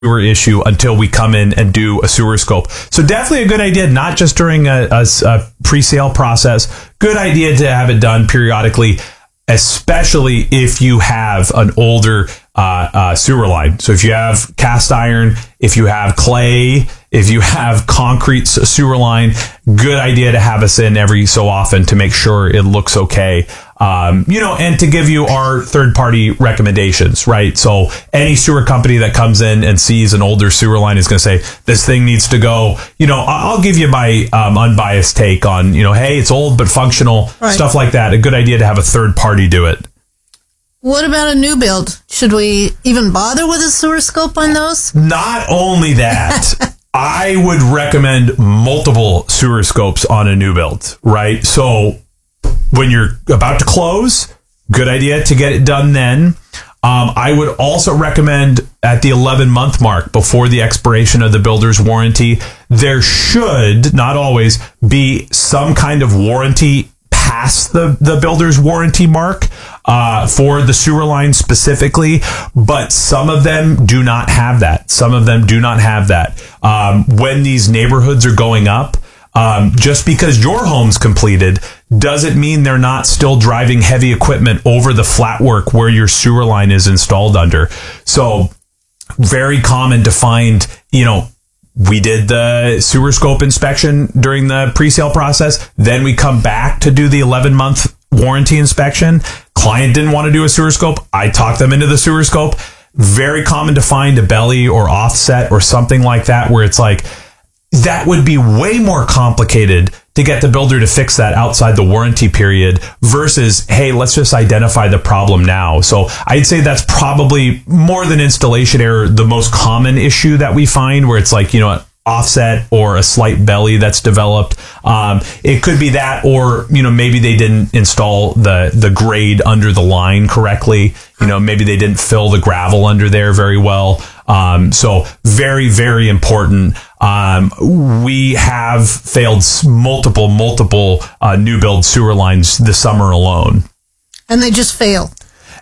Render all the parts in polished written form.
sewer issue until we come in and do a sewer scope. So definitely a good idea, not just during a pre-sale process. Good idea to have it done periodically, especially if you have an older sewer line. So if you have cast iron, if you have clay, if you have concrete sewer line, good idea to have us in every so often to make sure it looks okay. And to give you our third-party recommendations, right? So any sewer company that comes in and sees an older sewer line is going to say, this thing needs to go. I'll give you my unbiased take on, hey, it's old but functional, right. Stuff like that. A good idea to have a third party do it. What about a new build? Should we even bother with a sewer scope on those? Not only that, I would recommend multiple sewer scopes on a new build, right? So when you're about to close, good idea to get it done then. I would also recommend at the 11-month mark, before the expiration of the builder's warranty, there should, not always, be some kind of warranty past the builder's warranty mark for the sewer line specifically, but some of them do not have that. When these neighborhoods are going up, just because your home's completed doesn't mean they're not still driving heavy equipment over the flat work where your sewer line is installed under. So very common to find, we did the sewer scope inspection during the pre-sale process. Then we come back to do the 11-month warranty inspection. Client didn't want to do a sewer scope. I talked them into the sewer scope. Very common to find a belly or offset or something like that, where it's like, that would be way more complicated to get the builder to fix that outside the warranty period versus, hey, let's just identify the problem now. So I'd say that's probably, more than installation error, the most common issue that we find, where it's like, an offset or a slight belly that's developed. It could be that, or, maybe they didn't install the grade under the line correctly. Maybe they didn't fill the gravel under there very well. So very, very important. We have failed multiple new build sewer lines this summer alone. And they just fail.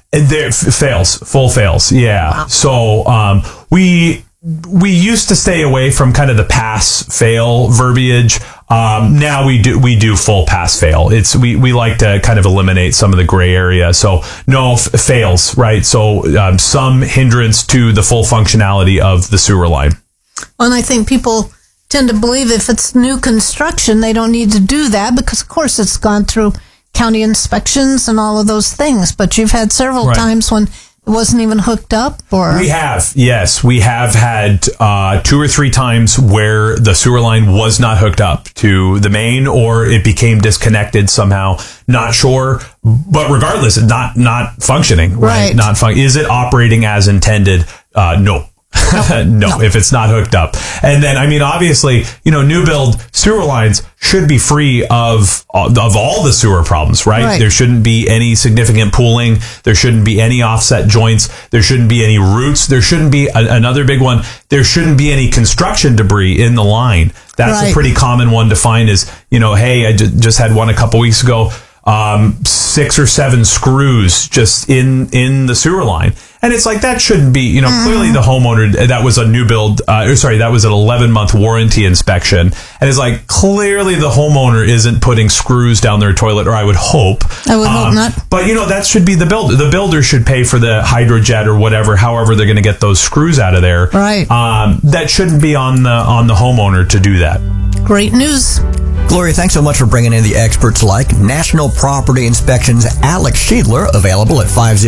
Full fails. Yeah. Wow. So, we used to stay away from kind of the pass fail verbiage. Now we do full pass fail. We like to kind of eliminate some of the gray area. So no fails, right? So some hindrance to the full functionality of the sewer line. Well, and I think people tend to believe if it's new construction, they don't need to do that because, of course, it's gone through county inspections and all of those things. But you've had several times when it wasn't even hooked up, or? We have, yes. We have had 2 or 3 times where the sewer line was not hooked up to the main, or it became disconnected somehow. Not sure, but regardless, not functioning. Right. Is it operating as intended? No. No, if it's not hooked up. And then, obviously, new build sewer lines should be free of all the sewer problems, right? There shouldn't be any significant pooling. There shouldn't be any offset joints. There shouldn't be any roots. There shouldn't be another big one. There shouldn't be any construction debris in the line. That's a pretty common one to find is, hey, I just had one a couple weeks ago. 6 or 7 screws just in the sewer line. And it's like, that shouldn't be, clearly the homeowner, that was a new build, that was an 11-month warranty inspection. And it's like, clearly the homeowner isn't putting screws down their toilet, or I would hope. I would hope not. But, that should be the builder. The builder should pay for the hydrojet or whatever, however they're going to get those screws out of there. Right. That shouldn't be on the homeowner to do that. Great news. Gloria, thanks so much for bringing in the experts like National Property Inspections' Alex Schiedler, available at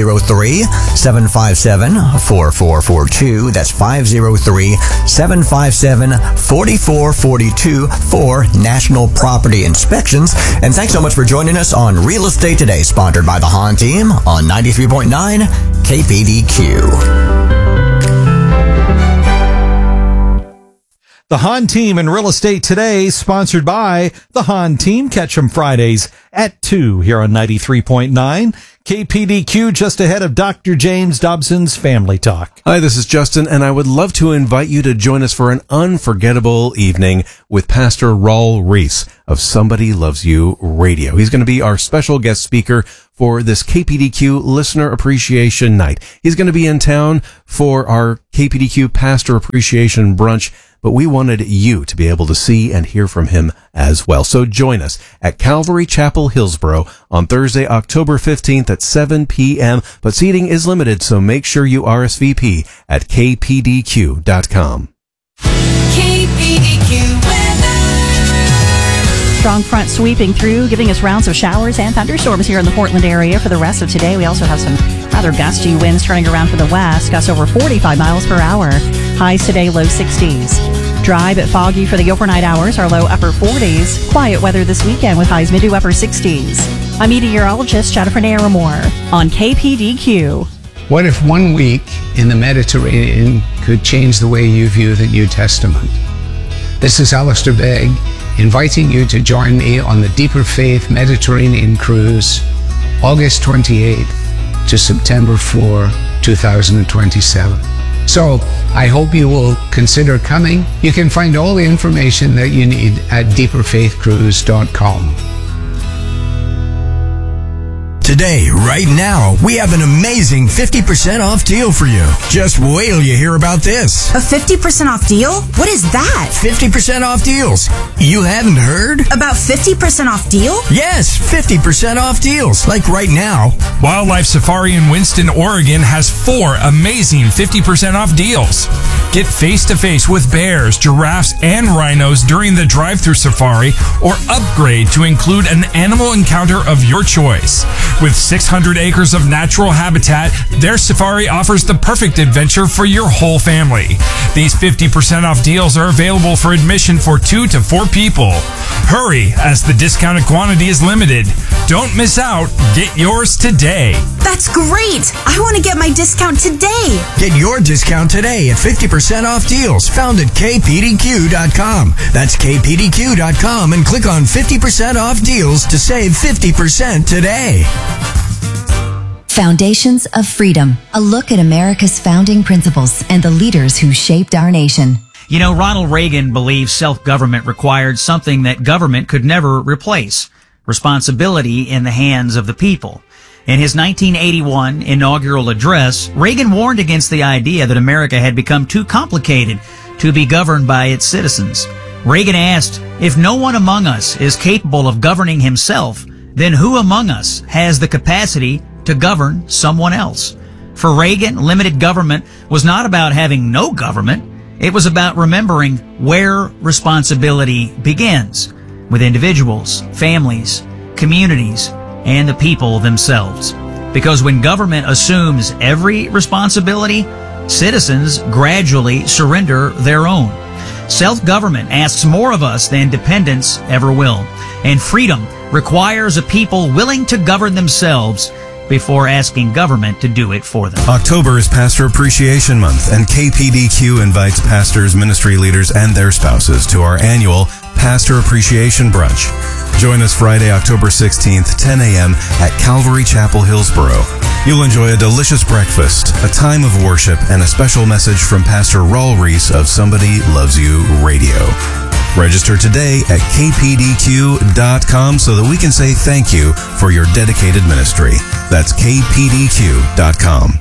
503-757-4442. That's 503-757-4442 for National Property Inspections. And thanks so much for joining us on Real Estate Today, sponsored by the Hahn Team on 93.9 KPDQ. The Hahn Team in Real Estate Today, sponsored by the Hahn Team. Catch them Fridays at 2 here on 93.9 KPDQ, just ahead of Dr. James Dobson's Family Talk. Hi, this is Justin, and I would love to invite you to join us for an unforgettable evening with Pastor Raul Reese of Somebody Loves You Radio. He's going to be our special guest speaker for this KPDQ Listener Appreciation Night. He's going to be in town for our KPDQ Pastor Appreciation Brunch, but we wanted you to be able to see and hear from him as well. So join us at Calvary Chapel, Hillsboro on Thursday, October 15th at 7 p.m. But seating is limited, so make sure you RSVP at kpdq.com. KPDQ weather. Strong front sweeping through, giving us rounds of showers and thunderstorms here in the Portland area for the rest of today. We also have some rather gusty winds turning around from the west, gusts over 45 miles per hour. Highs today, low 60s. Dry but foggy for the overnight hours, our low upper 40s. Quiet weather this weekend with highs mid to upper 60s. I'm meteorologist Jennifer Naramore on KPDQ. What if 1 week in the Mediterranean could change the way you view the New Testament? This is Alistair Begg, inviting you to join me on the Deeper Faith Mediterranean Cruise, August 28th to September 4, 2027. So, I hope you will consider coming. You can find all the information that you need at deeperfaithcruise.com. Today, right now, we have an amazing 50% off deal for you. Just wait till you hear about this. A 50% off deal? What is that? 50% off deals. You haven't heard? About 50% off deal? Yes, 50% off deals. Like right now. Wildlife Safari in Winston, Oregon has 4 amazing 50% off deals. Get face-to-face with bears, giraffes, and rhinos during the drive-thru safari, or upgrade to include an animal encounter of your choice. With 600 acres of natural habitat, their safari offers the perfect adventure for your whole family. These 50% off deals are available for admission for 2 to 4 people. Hurry, as the discounted quantity is limited. Don't miss out. Get yours today. That's great! I want to get my discount today. Get your discount today at 50% off deals found at kpdq.com. That's kpdq.com and click on 50% off deals to save 50% today. Foundations of Freedom, a look at America's founding principles and the leaders who shaped our nation. You know, Ronald Reagan believed self-government required something that government could never replace: responsibility in the hands of the people. In his 1981 inaugural address, Reagan warned against the idea that America had become too complicated to be governed by its citizens. Reagan asked, if no one among us is capable of governing himself, then who among us has the capacity to govern someone else? For Reagan, limited government was not about having no government. It was about remembering where responsibility begins, with individuals, families, communities, and the people themselves. Because when government assumes every responsibility, citizens gradually surrender their own. Self-government asks more of us than dependence ever will. And freedom requires a people willing to govern themselves before asking government to do it for them. October is Pastor Appreciation Month, and KPDQ invites pastors, ministry leaders, and their spouses to our annual Pastor Appreciation Brunch. Join us Friday, October 16th, 10 a.m. at Calvary Chapel, Hillsboro. You'll enjoy a delicious breakfast, a time of worship, and a special message from Pastor Raul Reese of Somebody Loves You Radio. Register today at kpdq.com so that we can say thank you for your dedicated ministry. That's kpdq.com.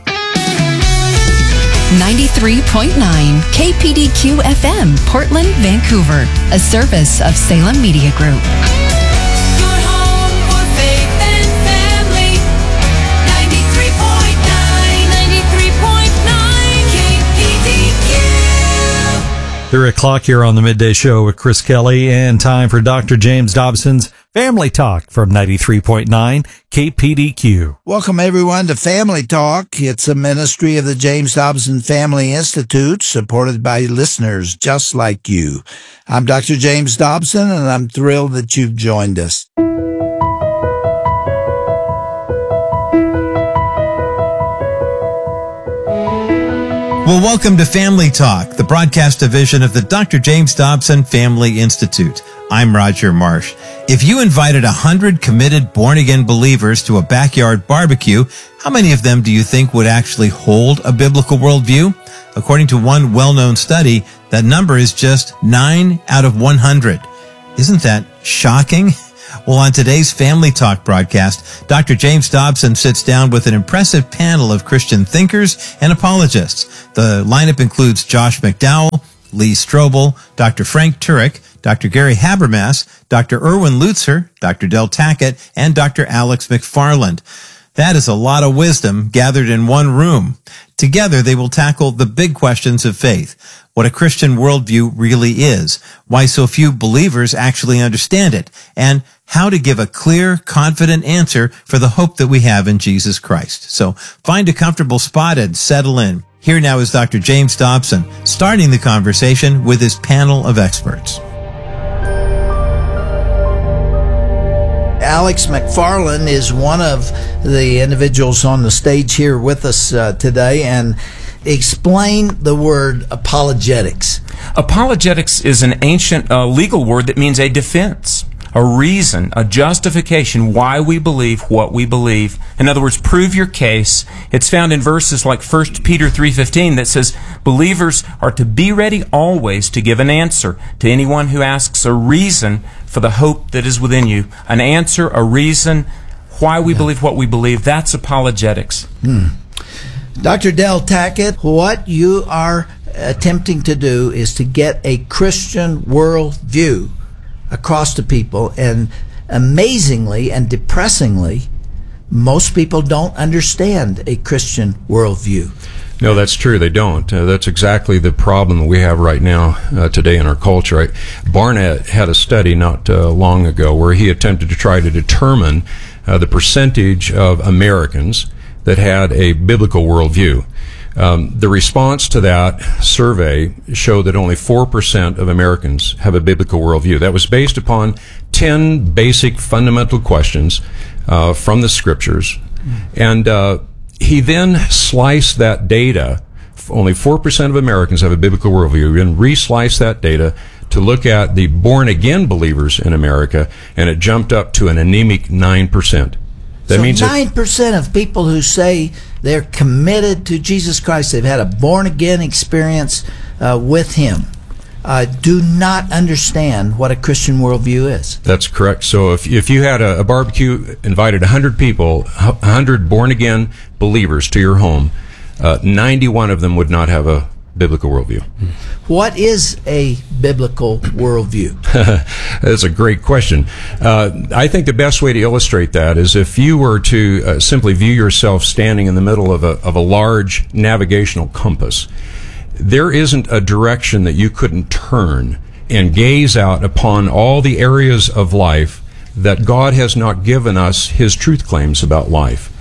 93.9 KPDQ FM, Portland, Vancouver, a service of Salem Media Group. Your home for faith and family. 93.9 KPDQ. 3 o'clock here on the Midday Show with Chris Kelly, and time for Dr. James Dobson's Family Talk from 93.9 KPDQ. Welcome everyone to Family Talk. It's a ministry of the James Dobson Family Institute, supported by listeners just like you. I'm Dr. James Dobson, and I'm thrilled that you've joined us. Well, welcome to Family Talk, the broadcast division of the Dr. James Dobson Family Institute. I'm Roger Marsh. If you invited 100 committed born-again believers to a backyard barbecue, how many of them do you think would actually hold a biblical worldview? According to one well-known study, that number is just 9 out of 100. Isn't that shocking? Well, on today's Family Talk broadcast, Dr. James Dobson sits down with an impressive panel of Christian thinkers and apologists. The lineup includes Josh McDowell, Lee Strobel, Dr. Frank Turek, Dr. Gary Habermas, Dr. Erwin Lutzer, Dr. Del Tackett, and Dr. Alex McFarland. That is a lot of wisdom gathered in one room. Together, they will tackle the big questions of faith. What a Christian worldview really is, why so few believers actually understand it, and how to give a clear, confident answer for the hope that we have in Jesus Christ. So find a comfortable spot and settle in. Here now is Dr. James Dobson, starting the conversation with his panel of experts. Alex McFarland is one of the individuals on the stage here with us today, and explain the word apologetics. Apologetics is an ancient legal word that means a defense, a reason, a justification why we believe what we believe. In other words, prove your case. It's found in verses like 1 Peter 3:15 that says, believers are to be ready always to give an answer to anyone who asks a reason for the hope that is within you. An answer, a reason, why we believe what we believe. That's apologetics. Dr. Del Tackett, what you are attempting to do is to get a Christian worldview across to people, and amazingly and depressingly, most people don't understand a Christian worldview. No, that's true. They don't. That's exactly the problem that we have right now today in our culture. Barnett had a study not long ago where he attempted to try to determine the percentage of Americans that had a biblical worldview. The response to that survey showed that only 4% of Americans have a biblical worldview. That was based upon 10 basic fundamental questions from the scriptures. And he then sliced that data. Only 4% of Americans have a biblical worldview, and re-sliced that data to look at the born-again believers in America, and it jumped up to an anemic 9%. That so means 9% of people who say they're committed to Jesus Christ, they've had a born-again experience with Him, do not understand what a Christian worldview is. That's correct. So if you had a barbecue, invited 100 people, 100 born-again believers to your home, 91 of them would not have a biblical worldview. What is a biblical worldview? That's a great question. I think the best way to illustrate that is if you were to simply view yourself standing in the middle of a large navigational compass. There isn't a direction that you couldn't turn and gaze out upon all the areas of life that God has not given us His truth claims about life.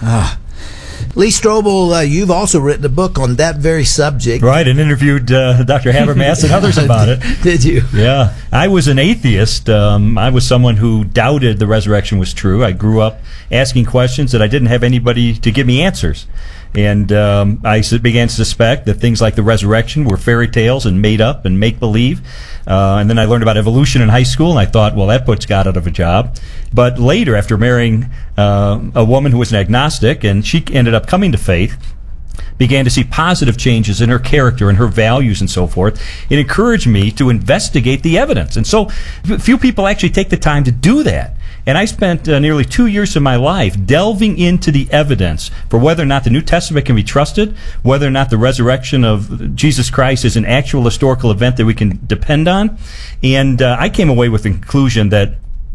Lee Strobel, you've also written a book on that very subject. Right, and interviewed Dr. Habermas and others about it. Did you? Yeah. I was an atheist. I was someone who doubted the resurrection was true. I grew up asking questions that I didn't have anybody to give me answers. And I began to suspect that things like the resurrection were fairy tales and made up and make-believe. And then I learned about evolution in high school, and I thought, well, that puts God out of a job. But later, after marrying a woman who was an agnostic, and she ended up coming to faith, began to see positive changes in her character and her values and so forth, it encouraged me to investigate the evidence. And so few people actually take the time to do that. And I spent nearly 2 years of my life delving into the evidence for whether or not the New Testament can be trusted, whether or not the resurrection of Jesus Christ is an actual historical event that we can depend on. And I came away with the conclusion that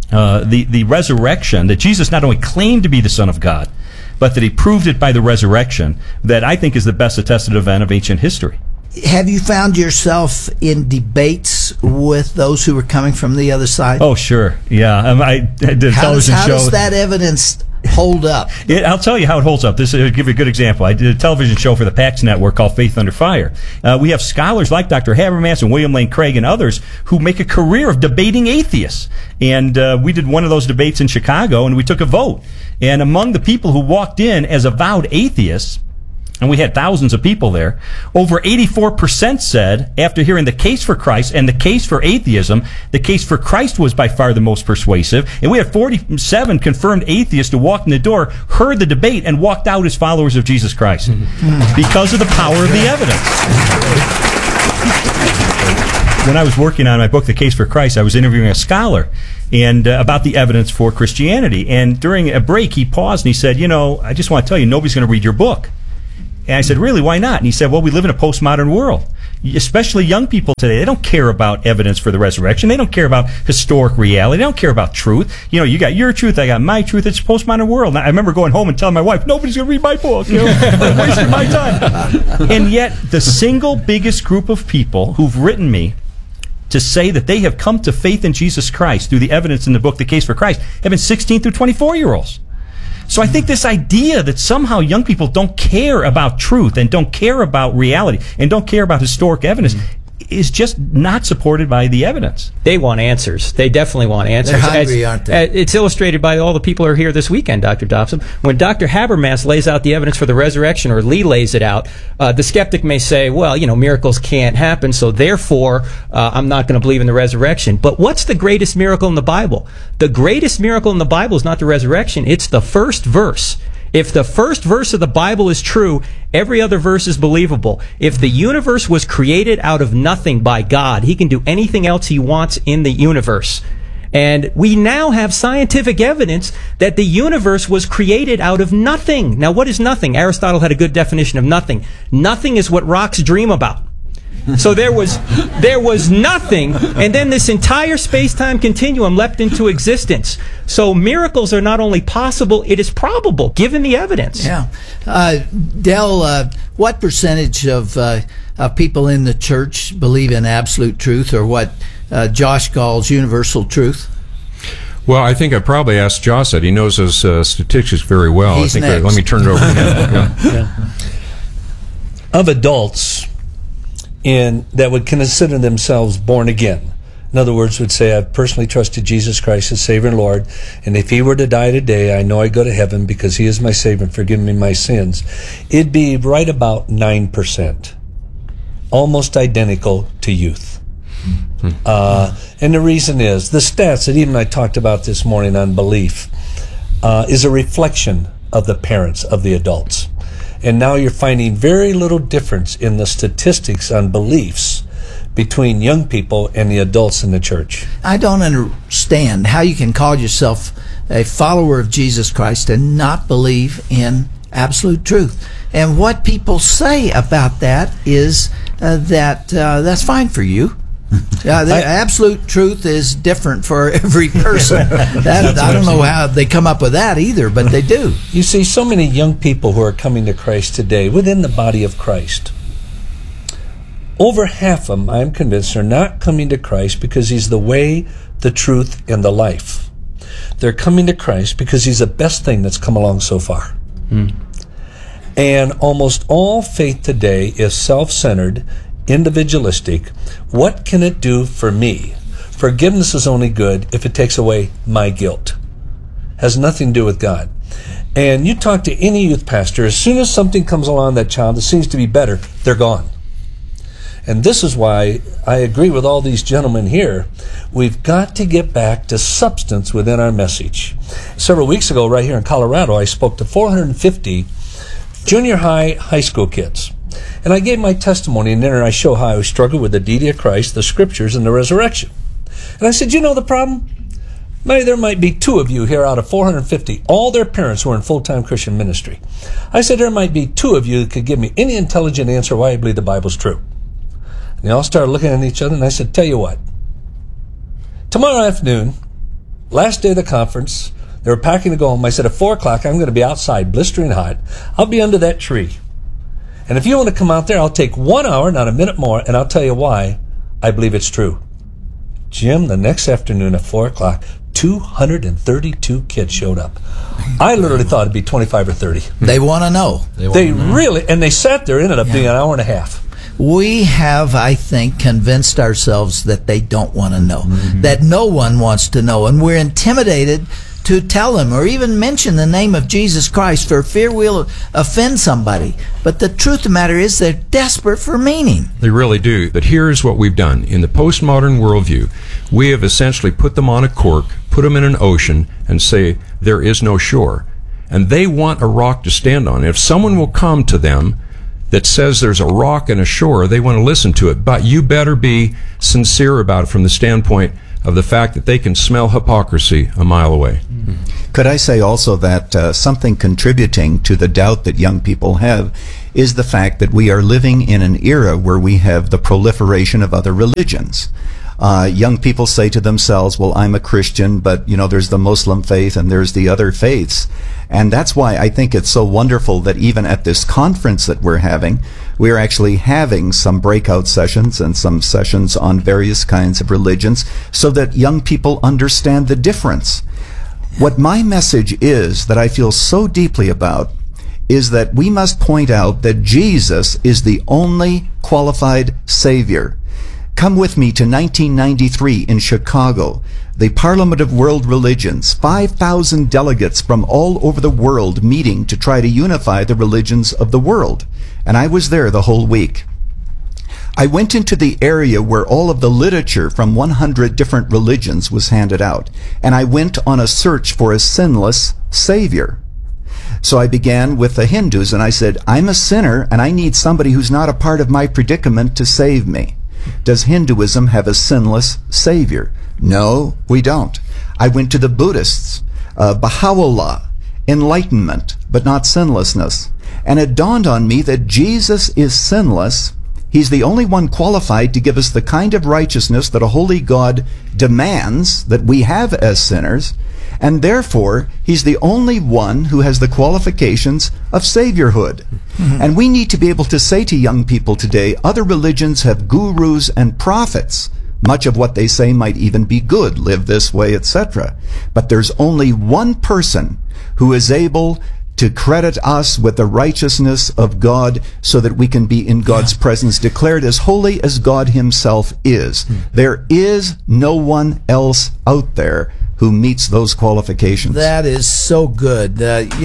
the resurrection, that Jesus not only claimed to be the Son of God, but that He proved it by the resurrection, that I think is the best attested event of ancient history. Have you found yourself in debates with those who were coming from the other side? Oh, sure. Yeah. I did a television show. How does that evidence hold up? I'll tell you how it holds up. I'll give you a good example. I did a television show for the PAX Network called Faith Under Fire. We have scholars like Dr. Habermas and William Lane Craig and others who make a career of debating atheists. And we did one of those debates in Chicago, and we took a vote. And among the people who walked in as avowed atheists, and we had thousands of people there, over 84% said, after hearing the case for Christ and the case for atheism, the case for Christ was by far the most persuasive. And we had 47 confirmed atheists who walked in the door, heard the debate, and walked out as followers of Jesus Christ because of the power of the evidence. When I was working on my book, The Case for Christ, I was interviewing a scholar and about the evidence for Christianity. And during a break, he paused and he said, I just want to tell you, nobody's going to read your book. And I said, really, why not? And he said, well, we live in a postmodern world. Especially young people today, they don't care about evidence for the resurrection. They don't care about historic reality. They don't care about truth. You got your truth, I got my truth. It's a postmodern world. And I remember going home and telling my wife, nobody's going to read my book. I'm wasting my time. And yet, the single biggest group of people who've written me to say that they have come to faith in Jesus Christ through the evidence in the book, The Case for Christ, have been 16 through 24-year-olds. So I think this idea that somehow young people don't care about truth and don't care about reality and don't care about historic evidence is just not supported by the evidence. They want answers. They definitely want answers. They're hungry, aren't they? It's illustrated by all the people who are here this weekend, Dr. Dobson. When Dr. Habermas lays out the evidence for the resurrection, or Lee lays it out, the skeptic may say, well, miracles can't happen, so therefore I'm not going to believe in the resurrection. But what's the greatest miracle in the Bible? The greatest miracle in the Bible is not the resurrection. It's the first verse. If the first verse of the Bible is true, every other verse is believable. If the universe was created out of nothing by God, he can do anything else he wants in the universe. And we now have scientific evidence that the universe was created out of nothing. Now, what is nothing? Aristotle had a good definition of nothing. Nothing is what rocks dream about. So there was nothing, and then this entire space-time continuum leapt into existence. So miracles are not only possible, it is probable, given the evidence. Yeah. Del, what percentage of people in the church believe in absolute truth, or what Josh calls universal truth? Well, I think I probably asked Josh that. He knows his statistics very well. He's I think next. let me turn it over to him. Yeah. Of adults that would consider themselves born again. In other words, would say, I've personally trusted Jesus Christ as Savior and Lord, and if He were to die today, I know I'd go to heaven because He is my Savior and forgive me my sins. It'd be right about 9%. Almost identical to youth. And the reason is, the stats that even I talked about this morning on belief is a reflection of the parents, of the adults. And now you're finding very little difference in the statistics on beliefs between young people and the adults in the church. I don't understand how you can call yourself a follower of Jesus Christ and not believe in absolute truth. And what people say about that is that's fine for you. The absolute truth is different for every person. I don't know how they come up with that either, but they do. You see, so many young people who are coming to Christ today within the body of Christ, over half of them, I'm convinced, are not coming to Christ because He's the way, the truth, and the life. They're coming to Christ because He's the best thing that's come along so far. And almost all faith today is self-centered, individualistic. What can it do for me? Forgiveness is only good if it takes away my guilt. Has nothing to do with God. And you talk to any youth pastor, as soon as something comes along that child that seems to be better, they're gone. And this is why I agree with all these gentlemen here. We've got to get back to substance within our message. Several weeks ago, right here in Colorado, I spoke to 450 junior high school kids. And I gave my testimony, and then I show how I struggled with the deity of Christ, the scriptures, and the resurrection. And I said, you know the problem? Maybe there might be 2 of you here out of 450. All their parents were in full-time Christian ministry. I said, there might be 2 of you that could give me any intelligent answer why I believe the Bible's true. And they all started looking at each other, and I said, tell you what. Tomorrow afternoon, last day of the conference, they were packing to go home. I said, at 4 o'clock, I'm going to be outside, blistering hot. I'll be under that tree. And if you want to come out there, I'll take 1 hour, not a minute more, and I'll tell you why I believe it's true. Jim, the next afternoon at 4 o'clock, 232 kids showed up. I literally thought it'd be 25 or 30. They want to know. They really, and they sat there, ended up being an hour and a half. We have, I think, convinced ourselves that they don't want to know, that no one wants to know, and we're intimidated to tell them or even mention the name of Jesus Christ for fear we'll offend somebody. But the truth of the matter is they're desperate for meaning. They really do. But here's what we've done. In the postmodern worldview, we have essentially put them on a cork, put them in an ocean, and say there is no shore. And they want a rock to stand on. If someone will come to them that says there's a rock and a shore, they want to listen to it. But you better be sincere about it from the standpoint of the fact that they can smell hypocrisy a mile away. Could I say also that something contributing to the doubt that young people have is the fact that we are living in an era where we have the proliferation of other religions. Young people say to themselves, well, I'm a Christian, but, there's the Muslim faith and there's the other faiths. And that's why I think it's so wonderful that even at this conference that we're having, we're actually having some breakout sessions and some sessions on various kinds of religions so that young people understand the difference. What my message is that I feel so deeply about is that we must point out that Jesus is the only qualified Savior. Come with me to 1993 in Chicago, the Parliament of World Religions, 5,000 delegates from all over the world meeting to try to unify the religions of the world. And I was there the whole week. I went into the area where all of the literature from 100 different religions was handed out, and I went on a search for a sinless Savior. So I began with the Hindus, and I said, I'm a sinner, and I need somebody who's not a part of my predicament to save me. Does Hinduism have a sinless Savior? No, we don't. I went to the Buddhists, Baha'u'llah, enlightenment, but not sinlessness. And it dawned on me that Jesus is sinless. He's the only one qualified to give us the kind of righteousness that a holy God demands that we have as sinners, and therefore he's the only one who has the qualifications of saviorhood. And we need to be able to say to young people today, other religions have gurus and prophets. Much of what they say might even be good, live this way, etc. But there's only one person who is able to credit us with the righteousness of God so that we can be in God's presence, declared as holy as God himself is. There is no one else out there who meets those qualifications. That is so good.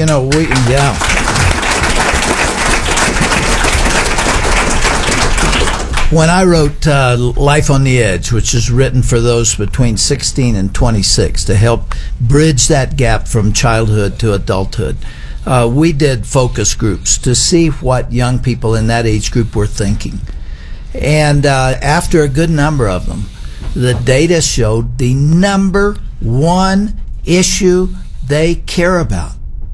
When I wrote Life on the Edge, which is written for those between 16 and 26 to help bridge that gap from childhood to adulthood, we did focus groups to see what young people in that age group were thinking. And after a good number of them, the data showed the number one issue they care about.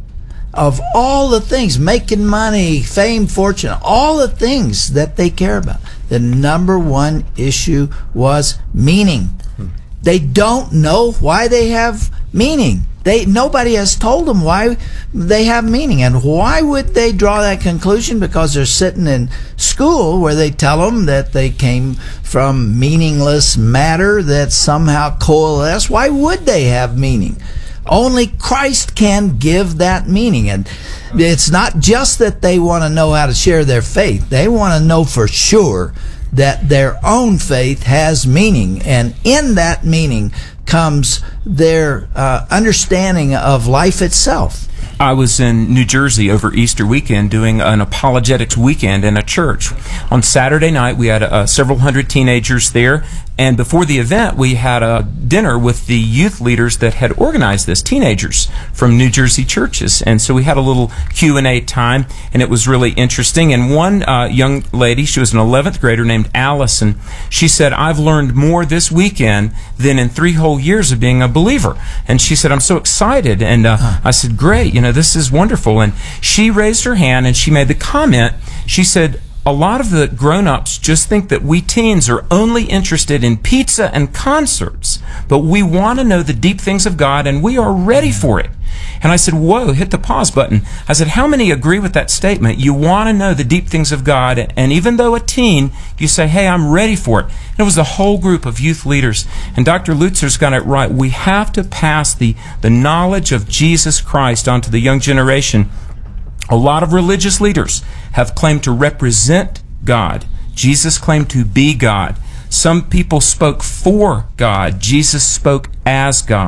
Of all the things, making money, fame, fortune, all the things that they care about, the number one issue was meaning. They don't know why they have meaning. Nobody has told them why they have meaning. And why would they draw that conclusion? Because they're sitting in school where they tell them that they came from meaningless matter that somehow coalesced. Why would they have meaning? Only Christ can give that meaning. And it's not just that they want to know how to share their faith. They want to know for sure that their own faith has meaning. And in that meaning comes their understanding of life itself. I was in New Jersey over Easter weekend doing an apologetics weekend in a church. On Saturday night, we had several hundred teenagers there, and before the event, we had a dinner with the youth leaders that had organized this, teenagers from New Jersey churches. And so we had a little Q&A time, and it was really interesting. And one young lady, she was an 11th grader named Allison, she said, I've learned more this weekend than in 3 whole years of being a believer. And she said, I'm so excited. And I said, great, this is wonderful. And she raised her hand and she made the comment, she said, a lot of the grown-ups just think that we teens are only interested in pizza and concerts, but we want to know the deep things of God and we are ready for it. And I said, whoa, hit the pause button. I said, how many agree with that statement? You want to know the deep things of God, and even though a teen, you say, hey, I'm ready for it. And it was the whole group of youth leaders. And Dr. Lutzer's got it right. We have to pass the knowledge of Jesus Christ onto the young generation. A lot of religious leaders have claimed to represent God. Jesus claimed to be God. Some people spoke for God. Jesus spoke as God.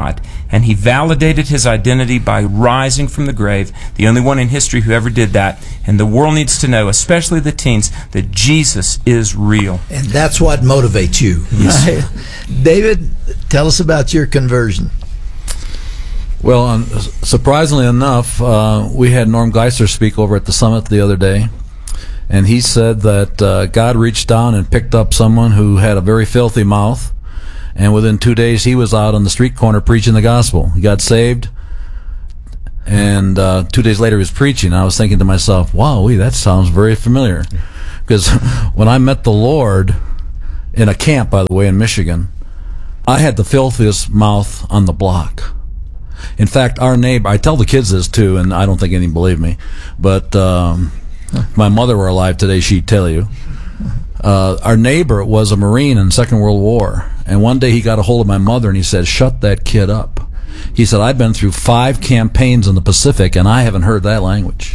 and he validated his identity by rising from the grave, the only one in history who ever did that. And the world needs to know, especially the teens, that Jesus is real. And that's what motivates you. Yes. David, tell us about your conversion. Well, surprisingly enough, we had Norm Geisler speak over at the summit the other day, and he said that God reached down and picked up someone who had a very filthy mouth, and within 2 days he was out on the street corner preaching the gospel. He got saved, and 2 days later he was preaching. I was thinking to myself, wow, that sounds very familiar. Because when I met the Lord in a camp, by the way, in Michigan, I had the filthiest mouth on the block. In fact, our neighbor, I tell the kids this too, and I don't think any believe me, but if my mother were alive today, she'd tell you. Our neighbor was a Marine in the Second World War, and one day he got a hold of my mother and he said, shut that kid up. He said, I've been through 5 campaigns in the Pacific and I haven't heard that language.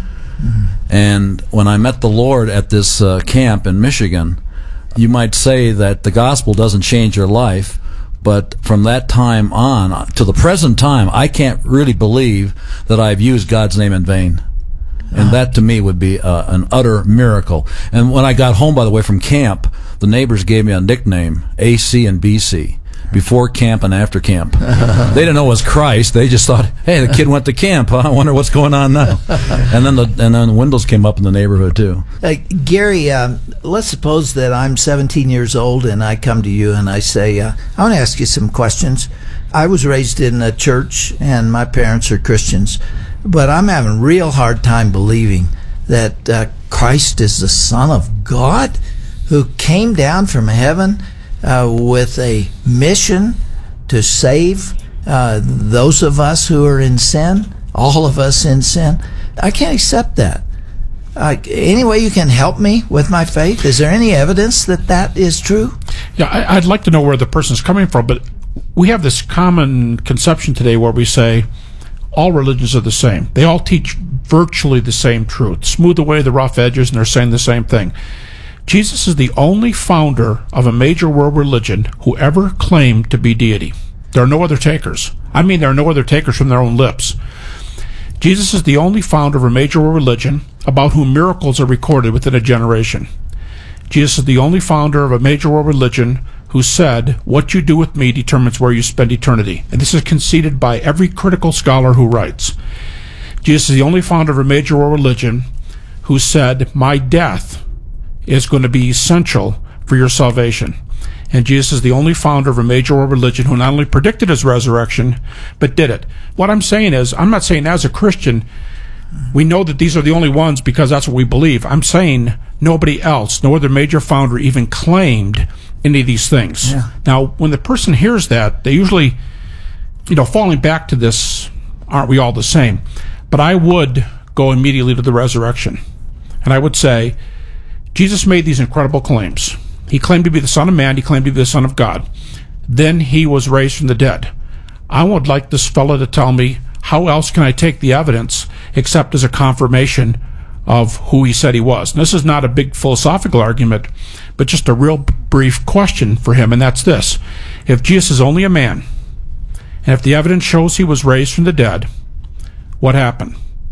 And when I met the Lord at this camp in Michigan, you might say that the gospel doesn't change your life, but from that time on to the present time, I can't really believe that I've used God's name in vain. And that to me would be an utter miracle. And when I got home, by the way, from camp, the neighbors gave me a nickname, AC and BC, before camp and after camp. They didn't know it was Christ. They just thought, hey, the kid went to camp. I wonder what's going on now. And then the windows came up in the neighborhood too. Gary, let's suppose that I'm 17 years old and I come to you and I say, I want to ask you some questions. I was raised in a church and my parents are Christians, but I'm having a real hard time believing that Christ is the Son of God who came down from heaven with a mission to save those of us who are in sin, all of us in sin. I can't accept that. Any way you can help me with my faith? Is there any evidence that that is true? Yeah, I'd like to know where the person's coming from, but we have this common conception today where we say all religions are the same. They all teach virtually the same truth. Smooth away the rough edges, and they're saying the same thing. Jesus is the only founder of a major world religion who ever claimed to be deity. There are no other takers. I mean, there are no other takers from their own lips. Jesus is the only founder of a major world religion about whom miracles are recorded within a generation. Jesus is the only founder of a major world religion who said, what you do with me determines where you spend eternity. And this is conceded by every critical scholar who writes. Jesus is the only founder of a major world religion who said, my death is going to be essential for your salvation. And Jesus is the only founder of a major world religion who not only predicted his resurrection, but did it. What I'm saying is, I'm not saying as a Christian, we know that these are the only ones because that's what we believe. I'm saying nobody else, no other major founder even claimed any of these things. Yeah. Now, when the person hears that, they usually, falling back to this, aren't we all the same? But I would go immediately to the resurrection. And I would say, Jesus made these incredible claims. He claimed to be the Son of Man. He claimed to be the Son of God. Then he was raised from the dead. I would like this fellow to tell me, how else can I take the evidence except as a confirmation of who he said he was? And this is not a big philosophical argument, but just a real brief question for him, and that's this. If Jesus is only a man, and if the evidence shows he was raised from the dead, what happened?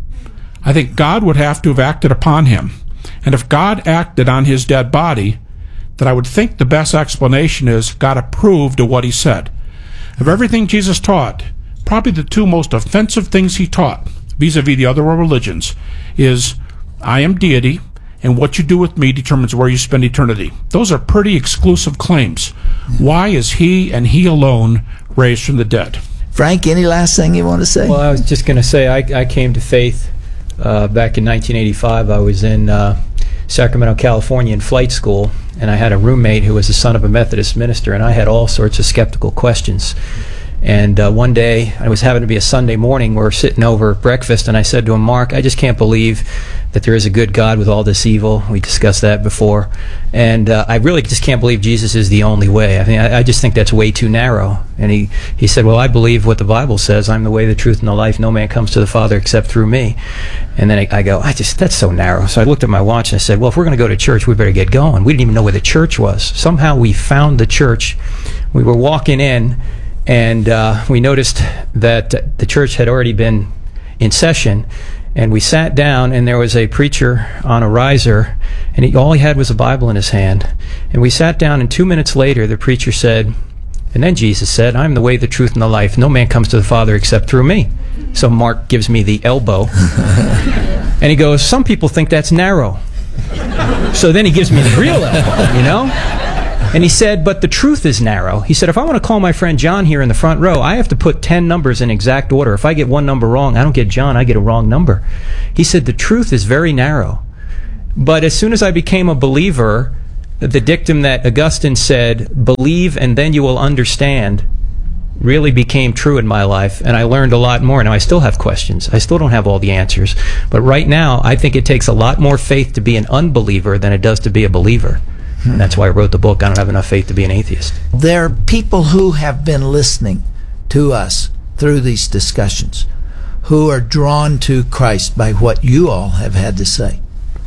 I think God would have to have acted upon him. And if God acted on his dead body, then I would think the best explanation is God approved of what he said. Of everything Jesus taught, probably the 2 most offensive things he taught, vis-a-vis the other world religions, is I am deity, and what you do with me determines where you spend eternity. Those are pretty exclusive claims. Why is he and he alone raised from the dead? Frank, any last thing you want to say? Well, I was just going to say I came to faith back in 1985. I was in Sacramento, California in flight school, and I had a roommate who was the son of a Methodist minister, and I had all sorts of skeptical questions. And one day, it was happened to be a Sunday morning, we were sitting over breakfast, and I said to him, Mark, I just can't believe that there is a good God with all this evil. We discussed that before. And I really just can't believe Jesus is the only way. I mean, I just think that's way too narrow. And he said, well, I believe what the Bible says. I'm the way, the truth, and the life. No man comes to the Father except through me. And then I go, that's so narrow. So I looked at my watch and I said, well, if we're going to go to church, we better get going. We didn't even know where the church was. Somehow we found the church. We were walking in, And we noticed that the church had already been in session, and we sat down, and there was a preacher on a riser, and all he had was a Bible in his hand. And we sat down, and 2 minutes later, the preacher said, and then Jesus said, "I'm the way, the truth, and the life. No man comes to the Father except through me." So Mark gives me the elbow, and he goes, "Some people think that's narrow." So then he gives me the real elbow, you know? And he said, "But the truth is narrow." He said, "If I want to call my friend John here in the front row, I have to put 10 numbers in exact order. If I get one number wrong, I don't get John, I get a wrong number." He said, "The truth is very narrow." But as soon as I became a believer, the dictum that Augustine said, "Believe and then you will understand," really became true in my life, and I learned a lot more. Now, I still have questions. I still don't have all the answers. But right now, I think it takes a lot more faith to be an unbeliever than it does to be a believer. And that's why I wrote the book, I Don't Have Enough Faith to Be an Atheist. There are people who have been listening to us through these discussions who are drawn to Christ by what you all have had to say.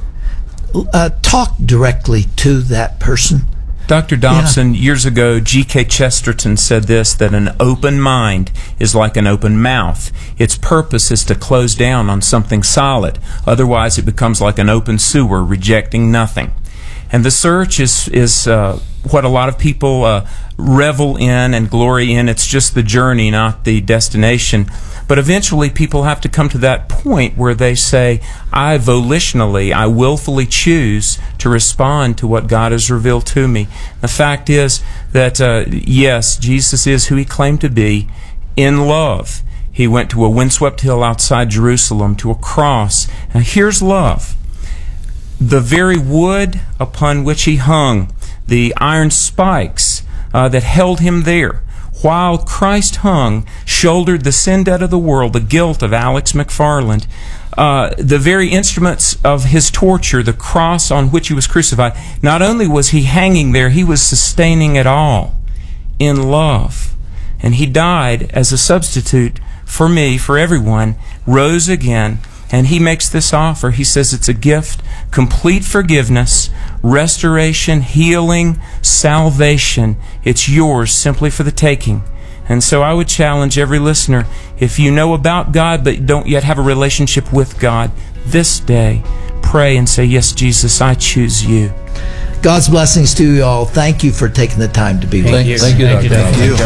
Talk directly to that person. Dr. Dobson, years ago, G.K. Chesterton said this, that an open mind is like an open mouth. Its purpose is to close down on something solid. Otherwise, it becomes like an open sewer, rejecting nothing. And the search is what a lot of people revel in and glory in. It's just the journey, not the destination. But eventually people have to come to that point where they say, I willfully choose to respond to what God has revealed to me. The fact is that, yes, Jesus is who he claimed to be in love. He went to a windswept hill outside Jerusalem, to a cross. Now here's love. The very wood upon which he hung, the iron spikes that held him there, while Christ hung, shouldered the sin debt of the world, the guilt of Alex McFarland, the very instruments of his torture, the cross on which he was crucified. Not only was he hanging there, he was sustaining it all in love. And he died as a substitute for me, for everyone, rose again. And he makes this offer. He says it's a gift, complete forgiveness, restoration, healing, salvation. It's yours simply for the taking. And so I would challenge every listener, if you know about God but don't yet have a relationship with God, this day, pray and say, yes, Jesus, I choose you. God's blessings to you all. Thank you for taking the time to be with us. Thank you, Doctor. Thank you.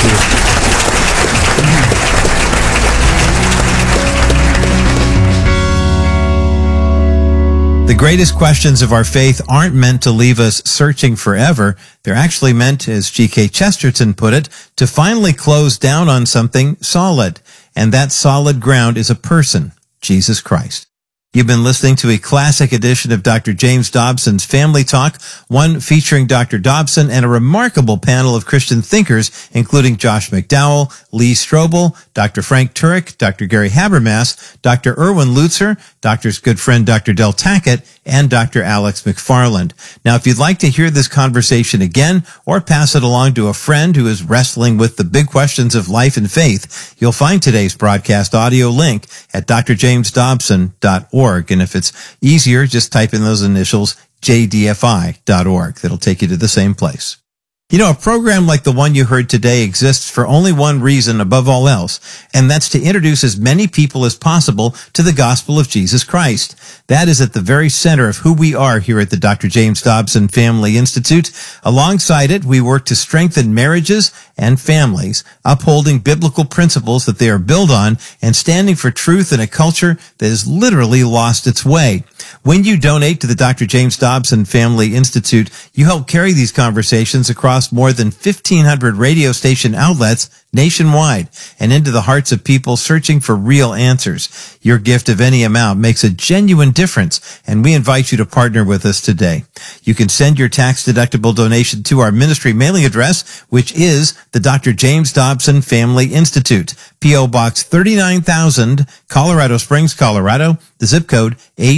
The greatest questions of our faith aren't meant to leave us searching forever. They're actually meant, as G.K. Chesterton put it, to finally close down on something solid. And that solid ground is a person, Jesus Christ. You've been listening to a classic edition of Dr. James Dobson's Family Talk, one featuring Dr. Dobson and a remarkable panel of Christian thinkers, including Josh McDowell, Lee Strobel, Dr. Frank Turek, Dr. Gary Habermas, Dr. Erwin Lutzer, Doctor's good friend Dr. Del Tackett, and Dr. Alex McFarland. Now, if you'd like to hear this conversation again or pass it along to a friend who is wrestling with the big questions of life and faith, you'll find today's broadcast audio link at drjamesdobson.org. And if it's easier, just type in those initials, jdfi.org. That'll take you to the same place. You know, a program like the one you heard today exists for only one reason above all else, and that's to introduce as many people as possible to the gospel of Jesus Christ. That is at the very center of who we are here at the Dr. James Dobson Family Institute. Alongside it, we work to strengthen marriages and families, upholding biblical principles that they are built on, and standing for truth in a culture that has literally lost its way. When you donate to the Dr. James Dobson Family Institute, you help carry these conversations across more than 1,500 radio station outlets nationwide and into the hearts of people searching for real answers. Your gift of any amount makes a genuine difference, and we invite you to partner with us today. You can send your tax-deductible donation to our ministry mailing address, which is the Dr. James Dobson Family Institute, P.O. Box 39,000, Colorado Springs, Colorado, the zip code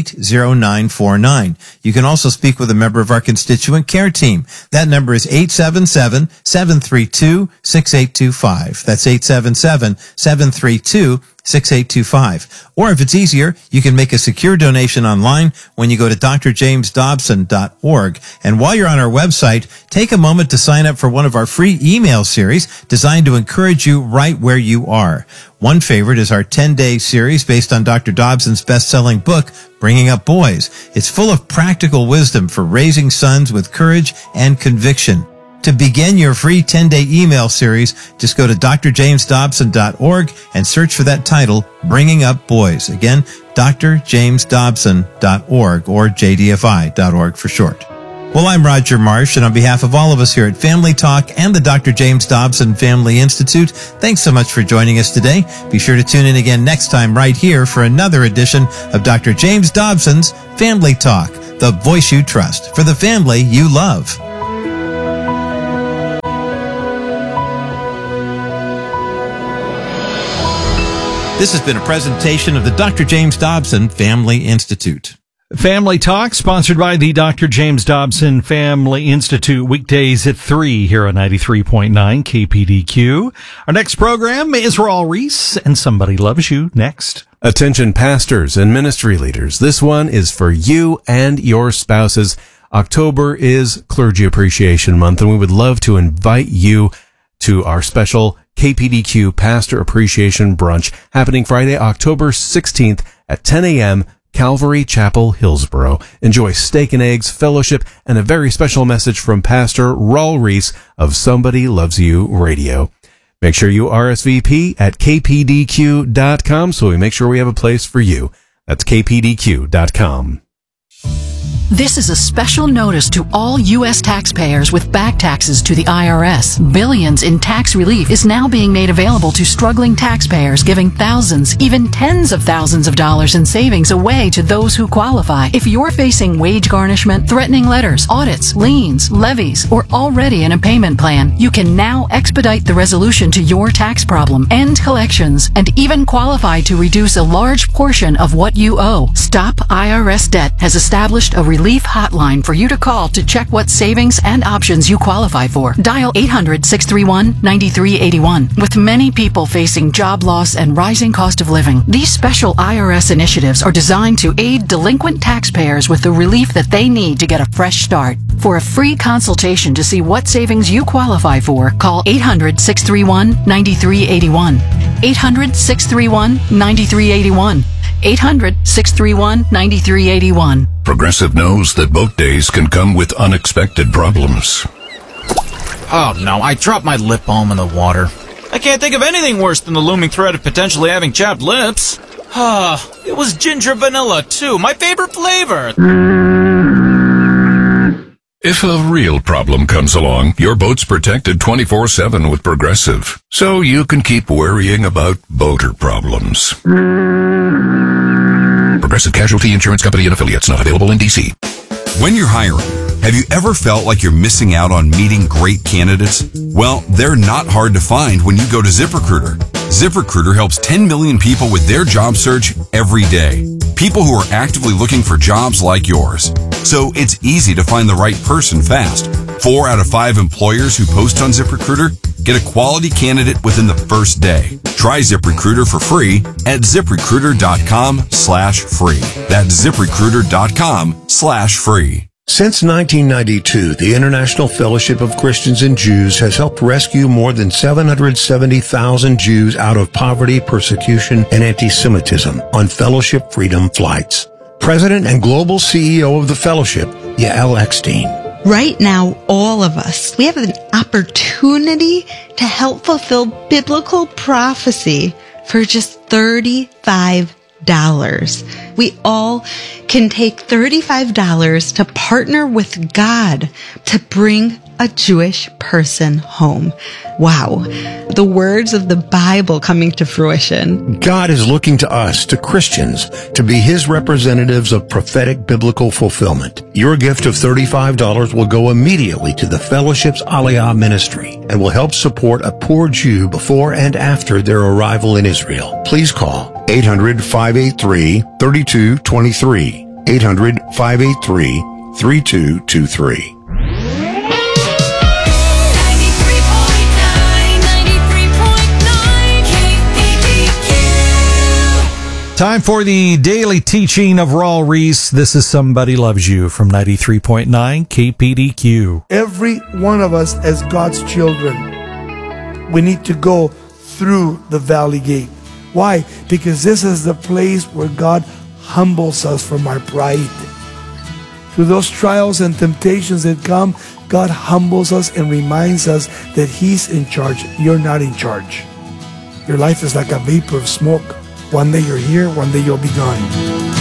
80949. You can also speak with a member of our constituent care team. That number is 877-732-6825. That's 877-732-6825. 888-203-6825. Or if it's easier, you can make a secure donation online when you go to drjamesdobson.org. And while you're on our website, take a moment to sign up for one of our free email series designed to encourage you right where you are. One favorite is our 10-day series based on Dr. Dobson's best-selling book, Bringing Up Boys. It's full of practical wisdom for raising sons with courage and conviction. To begin your free 10-day email series, just go to drjamesdobson.org and search for that title, Bringing Up Boys. Again, drjamesdobson.org or jdfi.org for short. Well, I'm Roger Marsh, and on behalf of all of us here at Family Talk and the Dr. James Dobson Family Institute, thanks so much for joining us today. Be sure to tune in again next time right here for another edition of Dr. James Dobson's Family Talk, the voice you trust for the family you love. This has been a presentation of the Dr. James Dobson Family Institute. Family Talk, sponsored by the Dr. James Dobson Family Institute, weekdays at 3 here on 93.9 KPDQ. Our next program is Raul Ries and Somebody Loves You next. Attention pastors and ministry leaders. This one is for you and your spouses. October is Clergy Appreciation Month, and we would love to invite you to our special KPDQ Pastor Appreciation Brunch happening Friday, October 16th at 10 a.m., Calvary Chapel, Hillsboro. Enjoy steak and eggs, fellowship, and a very special message from Pastor Raul Ries of Somebody Loves You Radio. Make sure you RSVP at kpdq.com so we make sure we have a place for you. That's kpdq.com. This is a special notice to all U.S. taxpayers with back taxes to the IRS. Billions in tax relief is now being made available to struggling taxpayers, giving thousands, even tens of thousands of dollars in savings away to those who qualify. If you're facing wage garnishment, threatening letters, audits, liens, levies, or already in a payment plan, you can now expedite the resolution to your tax problem, end collections, and even qualify to reduce a large portion of what you owe. Stop IRS Debt has established a relief hotline for you to call to check what savings and options you qualify for. Dial 800-631-9381. With many people facing job loss and rising cost of living, these special IRS initiatives are designed to aid delinquent taxpayers with the relief that they need to get a fresh start. For a free consultation to see what savings you qualify for, call 800-631-9381. 800-631-9381. 800-631-9381. Progressive knows that boat days can come with unexpected problems. Oh no, I dropped my lip balm in the water. I can't think of anything worse than the looming threat of potentially having chapped lips. It was ginger vanilla too, my favorite flavor. If a real problem comes along, your boat's protected 24/7 with Progressive, so you can keep worrying about boater problems. Progressive Casualty Insurance Company and Affiliates, not available in D.C. When you're hiring, have you ever felt like you're missing out on meeting great candidates? Well, they're not hard to find when you go to ZipRecruiter. ZipRecruiter helps 10 million people with their job search every day. People who are actively looking for jobs like yours. So it's easy to find the right person fast. 4 out of 5 employers who post on ZipRecruiter get a quality candidate within the first day. Try ZipRecruiter for free at ZipRecruiter.com/free. That's ZipRecruiter.com/free. Since 1992, the International Fellowship of Christians and Jews has helped rescue more than 770,000 Jews out of poverty, persecution, and anti-Semitism on Fellowship Freedom flights. President and Global CEO of the Fellowship, Yael Eckstein. Right now, all of us, we have an opportunity to help fulfill biblical prophecy for just $35. We all can take $35 to partner with God to bring a Jewish person home. Wow. The words of the Bible coming to fruition. God is looking to us, to Christians, to be His representatives of prophetic biblical fulfillment. Your gift of $35 will go immediately to the Fellowship's Aliyah ministry and will help support a poor Jew before and after their arrival in Israel. Please call 800-583-3223. 800-583-3223. Time for the daily teaching of Raul Ries. This is Somebody Loves You from 93.9 KPDQ. Every one of us as God's children, we need to go through the valley gate. Why? Because this is the place where God humbles us from our pride. Through those trials and temptations that come, God humbles us and reminds us that He's in charge. You're not in charge. Your life is like a vapor of smoke. One day you're here, one day you'll be gone.